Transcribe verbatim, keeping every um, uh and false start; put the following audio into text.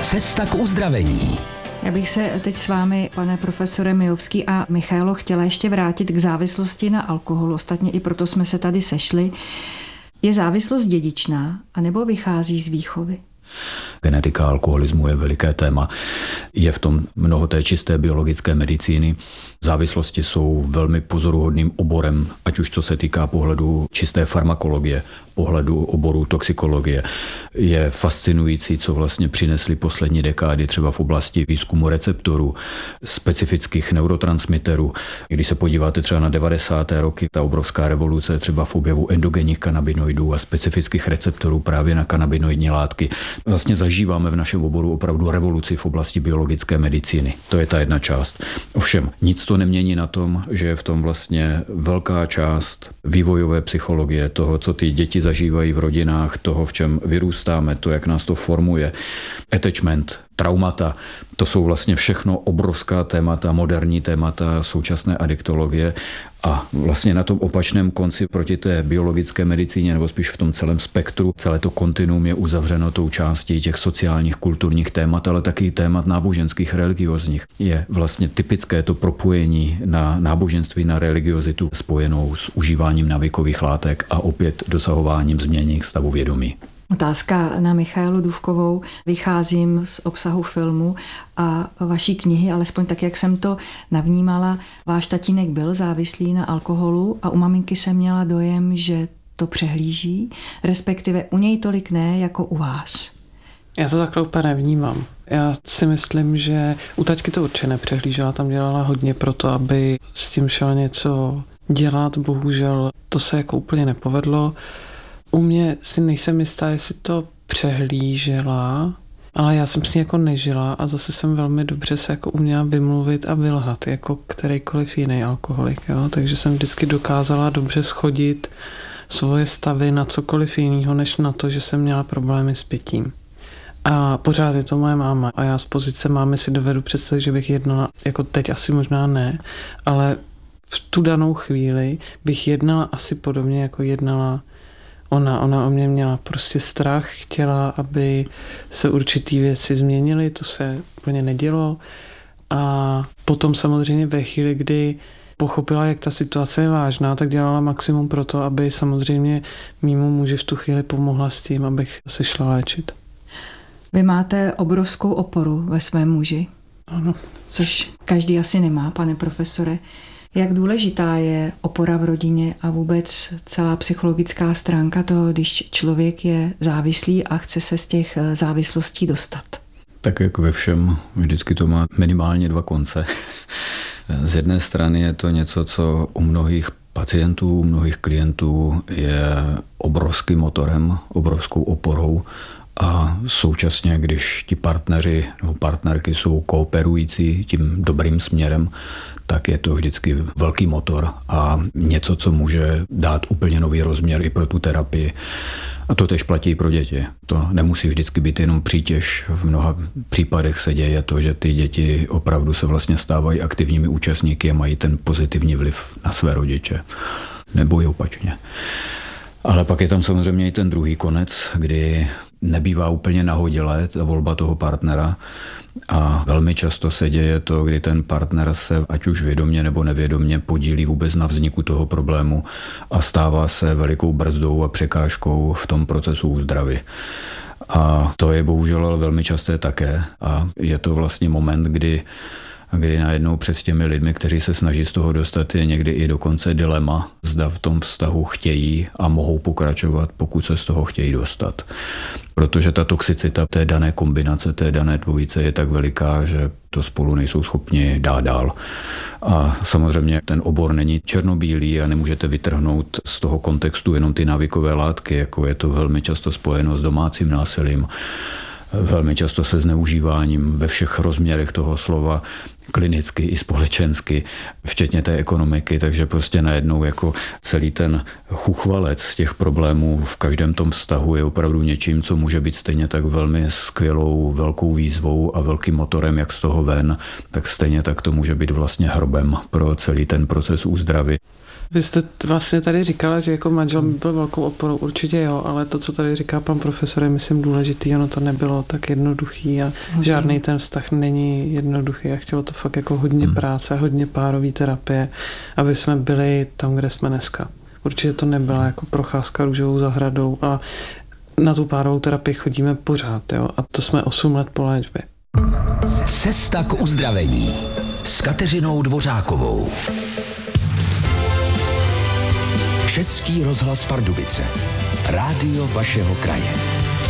Cesta k uzdravení. Já bych se teď s vámi, pane profesore Mijovský a Michailo, chtěla ještě vrátit k závislosti na alkoholu. Ostatně i proto jsme se tady sešli. Je závislost dědičná, anebo vychází z výchovy? Genetika alkoholismu je veliké téma. Je v tom mnoho té čisté biologické medicíny. Závislosti jsou velmi pozoruhodným oborem, ať už co se týká pohledu čisté farmakologie, pohledu oboru toxikologie. Je fascinující, co vlastně přinesly poslední dekády třeba v oblasti výzkumu receptorů, specifických neurotransmiterů. Když se podíváte třeba na devadesáté roky, ta obrovská revoluce třeba v objevu endogenních kanabinoidů a specifických receptorů právě na kanabinoidní látky. Vlastně zažíváme v našem oboru opravdu revoluci v oblasti biologické medicíny. To je ta jedna část. Ovšem, nic to nemění na tom, že je v tom vlastně velká část vývojové psychologie, toho, co ty děti zažívají v rodinách, toho, v čem vyrůstáme, to, jak nás to formuje, attachment, traumata, to jsou vlastně všechno obrovská témata, moderní témata současné adiktologie a vlastně na tom opačném konci proti té biologické medicíně, nebo spíš v tom celém spektru, celé to kontinuum je uzavřeno tou částí těch sociálních, kulturních témat, ale taky témat náboženských, religiozních. Je vlastně typické to propojení na náboženství, na religiozitu spojenou s užíváním navykových látek a opět dosahováním změny stavu vědomí. Otázka na Michailu Dufkovou. Vycházím z obsahu filmu a vaší knihy, alespoň tak, jak jsem to navnímala. Váš tatínek byl závislý na alkoholu a u maminky jsem měla dojem, že to přehlíží, respektive u něj tolik ne, jako u vás. Já to takhle úplně nevnímám. Já si myslím, že u taťky to určitě nepřehlížela, tam dělala hodně pro to, aby s tím šel něco dělat. Bohužel to se jako úplně nepovedlo. U mě si nejsem jistá, jestli to přehlížela, ale já jsem s ní jako nežila a zase jsem velmi dobře se jako uměla vymluvit a vylhat, jako kterýkoliv jiný alkoholik, jo? Takže jsem vždycky dokázala dobře schodit svoje stavy na cokoliv jiného, než na to, že jsem měla problémy s pitím. A pořád je to moje máma a já z pozice mámy si dovedu představit, že bych jednala, jako teď asi možná ne, ale v tu danou chvíli bych jednala asi podobně, jako jednala Ona, ona o mě měla prostě strach, chtěla, aby se určitý věci změnily, to se úplně nedělo. A potom samozřejmě ve chvíli, kdy pochopila, jak ta situace je vážná, tak dělala maximum pro to, aby samozřejmě mýmu muži v tu chvíli pomohla s tím, abych se šla léčit. Vy máte obrovskou oporu ve svém muži. Ano. Což každý asi nemá, pane profesore. Jak důležitá je opora v rodině a vůbec celá psychologická stránka toho, když člověk je závislý a chce se z těch závislostí dostat? Tak jak ve všem, vždycky to má minimálně dva konce. Z jedné strany je to něco, co u mnohých pacientů, u mnohých klientů je obrovským motorem, obrovskou oporou a současně, když ti partneři nebo partnerky jsou kooperující tím dobrým směrem, tak je to vždycky velký motor a něco, co může dát úplně nový rozměr i pro tu terapii. A to tež platí i pro děti. To nemusí vždycky být jenom přítěž. V mnoha případech se děje to, že ty děti opravdu se vlastně stávají aktivními účastníky a mají ten pozitivní vliv na své rodiče. Nebo i opačně. Ale pak je tam samozřejmě i ten druhý konec, kdy nebývá úplně nahodilé ta volba toho partnera a velmi často se děje to, kdy ten partner se ať už vědomě nebo nevědomě podílí vůbec na vzniku toho problému a stává se velikou brzdou a překážkou v tom procesu úzdravy. A to je bohužel velmi časté také a je to vlastně moment, kdy kdy najednou před těmi lidmi, kteří se snaží z toho dostat, je někdy i dokonce dilema, zda v tom vztahu chtějí a mohou pokračovat, pokud se z toho chtějí dostat. Protože ta toxicita té dané kombinace, té dané dvojice je tak veliká, že to spolu nejsou schopni dát dál. A samozřejmě ten obor není černobílý a nemůžete vytrhnout z toho kontextu jenom ty návykové látky, jako je to velmi často spojeno s domácím násilím, velmi často se zneužíváním ve všech rozměrech toho slova, klinicky i společensky, včetně té ekonomiky, takže prostě najednou jako celý ten chuchvalec těch problémů v každém tom vztahu je opravdu něčím, co může být stejně tak velmi skvělou, velkou výzvou a velkým motorem, jak z toho ven, tak stejně tak to může být vlastně hrobem pro celý ten proces úzdravy. Vy jste vlastně tady říkala, že jako manžel byl velkou oporou, určitě jo, ale to, co tady říká pan profesor, je myslím důležitý, ono to nebylo tak jednoduchý a žádný ten vztah není jednoduchý a chtělo to fakt jako hodně práce, hodně párový terapie, aby jsme byli tam, kde jsme dneska. Určitě to nebyla jako procházka růžovou zahradou a na tu párovou terapii chodíme pořád, jo, a to jsme osm let po léčbě. Cesta k uzdravení s Kateřinou Dvořákovou. Český rozhlas Pardubice. Rádio vašeho kraje.